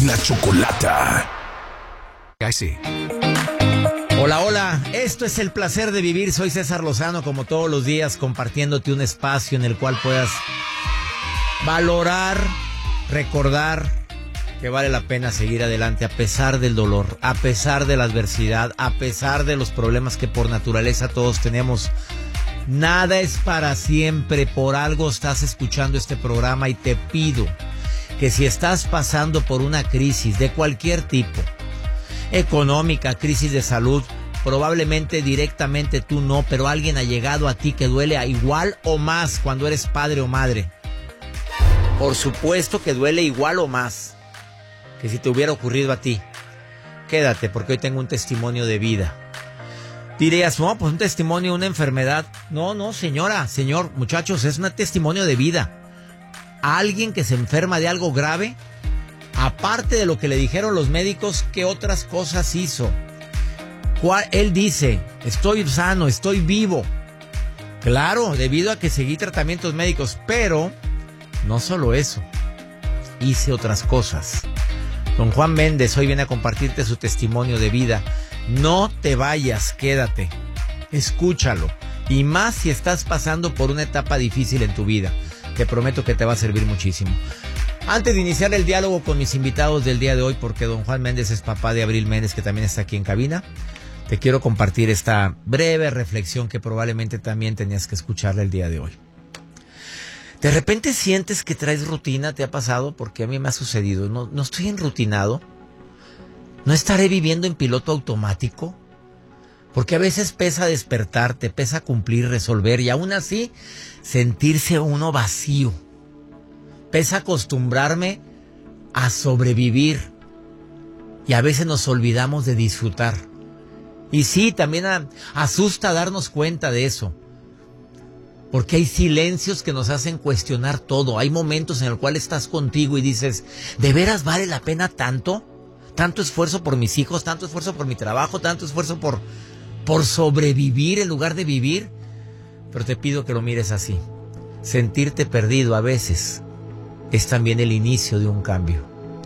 La Chocolata. Sí. Hola, hola, esto es El Placer de Vivir, soy César Lozano, como todos los días compartiéndote un espacio en el cual puedas valorar, recordar que vale la pena seguir adelante a pesar del dolor, a pesar de la adversidad, a pesar de los problemas que por naturaleza todos tenemos. Nada es para siempre, por algo estás escuchando este programa y te pido que si estás pasando por una crisis de cualquier tipo, económica, crisis de salud, probablemente directamente tú no, pero alguien ha llegado a ti que duele a igual o más cuando eres padre o madre. Por supuesto que duele igual o más que si te hubiera ocurrido a ti. Quédate, porque hoy tengo un testimonio de vida. Dirías, no, pues un testimonio de una enfermedad. No, señora, señor, muchachos, es un testimonio de vida. Alguien que se enferma de algo grave, aparte de lo que le dijeron los médicos, ¿qué otras cosas hizo? Él dice, estoy sano, estoy vivo. Claro, debido a que seguí tratamientos médicos, pero no solo eso, hice otras cosas. Don Juan Méndez hoy viene a compartirte su testimonio de vida. No te vayas, quédate, escúchalo. Y más si estás pasando por una etapa difícil en tu vida. Te prometo que te va a servir muchísimo. Antes de iniciar el diálogo con mis invitados del día de hoy, porque don Juan Méndez es papá de Abril Méndez, que también está aquí en cabina, te quiero compartir esta breve reflexión que probablemente también tenías que escucharla el día de hoy. De repente sientes que traes rutina, ¿te ha pasado? Porque a mí me ha sucedido. No estoy enrutinado. ¿No estaré viviendo en piloto automático? Porque a veces pesa despertarte, pesa cumplir, resolver, y aún así sentirse uno vacío. Pesa acostumbrarme a sobrevivir y a veces nos olvidamos de disfrutar. Y sí, también asusta darnos cuenta de eso, porque hay silencios que nos hacen cuestionar todo. Hay momentos en el cual estás contigo y dices, ¿de veras vale la pena tanto? Tanto esfuerzo por mis hijos, tanto esfuerzo por mi trabajo, tanto esfuerzo por sobrevivir en lugar de vivir. Pero te pido que lo mires así. Sentirte perdido a veces es también el inicio de un cambio.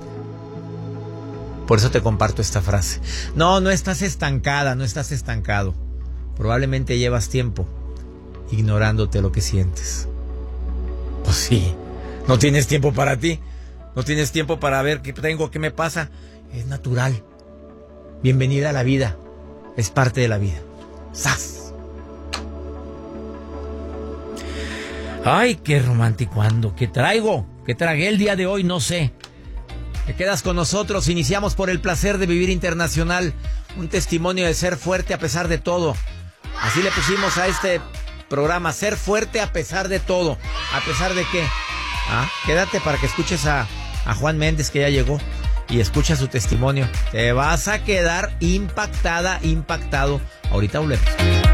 Por eso te comparto esta frase. No estás estancada, no estás estancado. Probablemente llevas tiempo ignorándote lo que sientes. Pues sí, no tienes tiempo para ti. No tienes tiempo para ver qué tengo, qué me pasa. Es natural. Bienvenida a la vida. Es parte de la vida. ¡Sas! Ay, qué romántico ando. ¿Qué traigo? ¿Qué tragué el día de hoy? No sé. Te quedas con nosotros. Iniciamos por El Placer de Vivir Internacional. Un testimonio de ser fuerte a pesar de todo. Así le pusimos a este programa. Ser fuerte a pesar de todo. ¿A pesar de qué? Quédate para que escuches a Juan Méndez, que ya llegó, y escucha su testimonio. Te vas a quedar impactada, impactado. Ahorita volvemos.